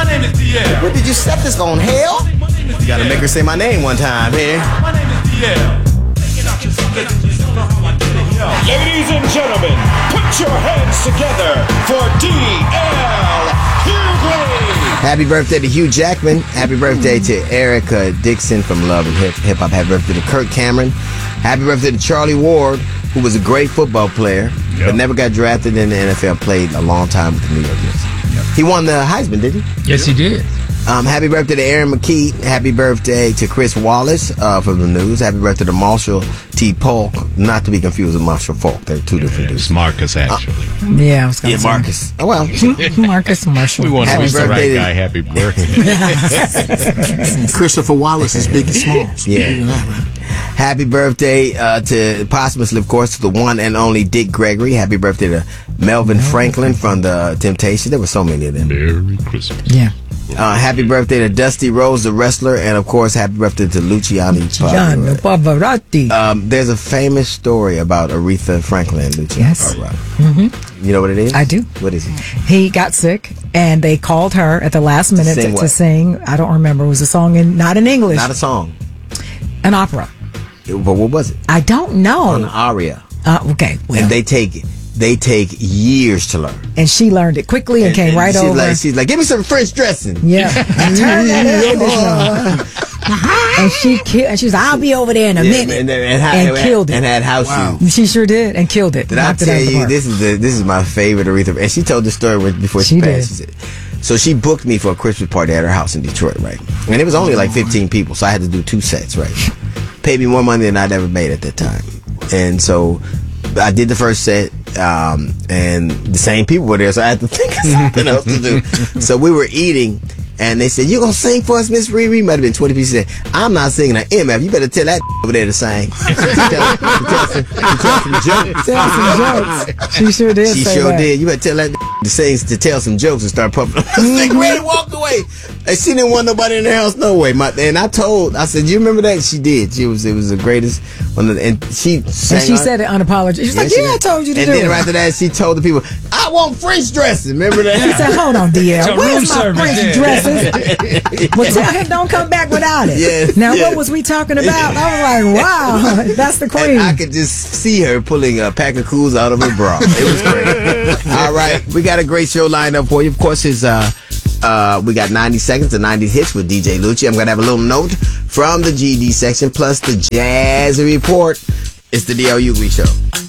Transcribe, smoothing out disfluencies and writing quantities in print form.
name is DL. What did you set this on, hell? You gotta make her say my name one time here. My name is DL. Ladies and gentlemen, put your hands together for D.L. Hughley. Happy birthday to Hugh Jackman. Happy birthday to Erica Dixon from Love and Hip Hop. Happy birthday to Kirk Cameron. Happy birthday to Charlie Ward, who was a great football player, but never got drafted in the NFL, played a long time with the New York Jets. He won the Heisman, did he? Yes, he did. Happy birthday to Aaron McKee. Happy birthday to Chris Wallace from the news. Happy birthday to Marshall T. Polk. Not to be confused with Marshall Falk. They're two different dudes. It's Marcus, actually. Yeah, I was going to say. Marcus. Oh, well. Marcus Marshall. We want to Happy wish the right birthday to- guy happy birthday. Christopher Wallace is Biggie Smalls. Yeah. Happy birthday to, posthumously, of course, to the one and only Dick Gregory. Happy birthday to Melvin Franklin from the Temptations. There were so many of them. Merry Christmas. Yeah. Happy birthday to Dusty Rhodes, the wrestler, and of course, happy birthday to Luciano Pavarotti. There's a famous story about Aretha Franklin and Luciano Pavarotti. Mm-hmm. You know what it is? I do. What is it? He got sick, and they called her at the last minute Sing to what? sing. I don't remember. It was a song not in English. Not a song. An opera. But what was it? I don't know. An aria. Okay. Well, And they take years to learn. and she learned it quickly and came right over. She's like, give me some French dressing. Yeah. Turn that air conditioner on. And she was like, I'll be over there in a minute. And killed it. And had house shoes. She sure did, and killed it. Did I Knocked it tell out of the you, park. this is my favorite Aretha. And she told the story before she passed. She said, so she booked me for a Christmas party at her house in Detroit, right? And it was only like 15 people, so I had to do 2 sets, right? Paid me more money than I'd ever made at that time. And so I did the first set, and the same people were there, so I had to think of something else to do. So we were eating, and they said, you gonna sing for us, Miss Riri? Might have been 20 pieces. Said, I'm not singing an MF. You better tell that over there to sing. to tell some jokes. She sure did. She say sure that. did. You better tell that to sing, to tell some jokes and start pumping. Cigarette walked away. And she didn't want nobody in the house, no way. And I said, you remember that? She did. It was the greatest one. And she sang. And she said it unapologetic. She's like, I told you to do it. And then after that, she told the people, I want French dressing. Remember that? She said, hold on, DL. So Where's my room French service, dresses? Well, tell him don't come back without it. Yes, now, yes. what was we talking about? I was like, wow, that's the queen. And I could just see her pulling a pack of cools out of her bra. It was great. All right. We got a great show lined up for you. Of course, we got 90 seconds to 90 hits with DJ Lucci. I'm going to have a little note from the GD section, plus the Jazz Report. It's the DL Hughley Show.